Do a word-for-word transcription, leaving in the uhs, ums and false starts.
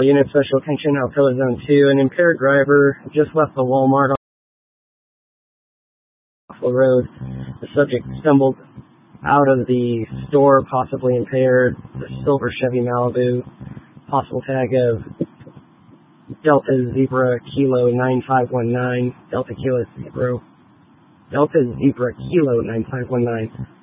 Unit special attention, Alcoa Zone two. An impaired driver just left the Walmart off the road. The subject stumbled out of the store, possibly impaired. The silver Chevy Malibu. Possible tag of Delta Zebra Kilo nine five one nine. Delta Kilo Zebra. Delta Zebra Kilo nine five one nine.